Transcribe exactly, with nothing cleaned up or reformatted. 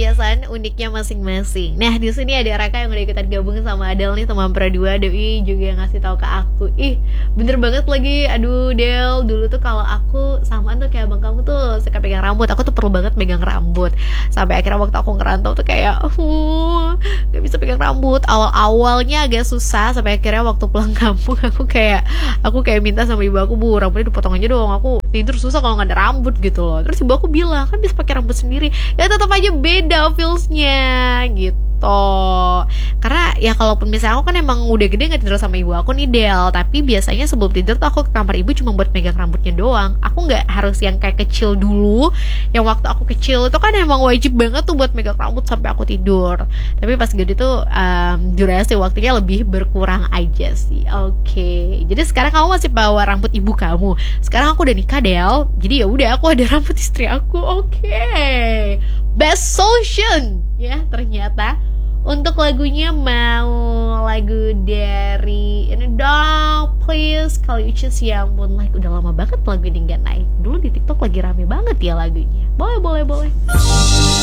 kebiasaan uniknya masing-masing. Nah di sini ada Raka yang udah ikutan gabung sama Adel nih, teman perdua. Doi juga ngasih tahu ke aku, ih bener banget lagi. Aduh Del, dulu tuh kalau aku samaan tuh kayak abang kamu tuh suka pegang rambut. Aku tuh perlu banget pegang rambut. Sampai akhirnya waktu aku ngerantau tuh kayak uh, gak bisa pegang rambut. Awal-awalnya agak susah. Sampai akhirnya waktu pulang kampung aku kayak Aku kayak minta sama ibu aku, bu rambutnya dipotong aja dong, aku tidur susah kalau gak ada rambut gitu loh. Terus ibu aku bilang, kan bisa pakai rambut sendiri. Ya tetap aja beda feelsnya gitu. Karena ya kalaupun misalnya aku kan emang udah gede gak tidur sama ibu aku nih Del, tapi biasanya sebelum tidur tuh aku ke kamar ibu cuma buat megang rambutnya doang. Aku gak harus yang kayak kecil dulu. Yang waktu aku kecil itu kan emang wajib banget tuh buat megang rambut sampai aku tidur. Tapi pas gede tuh um, durasi waktunya lebih berkurang aja sih. Oke, okay. Jadi sekarang kamu masih bawa rambut ibu kamu. Sekarang aku udah nikah Del, jadi ya udah aku ada rambut istri aku. Oke, okay. Best solution ya ternyata. Untuk lagunya mau lagu dari ini dong, please. Kalau you choose yang Moonlight, udah lama banget lagu ini gak naik. Dulu di TikTok lagi rame banget ya lagunya. Boleh, boleh, boleh.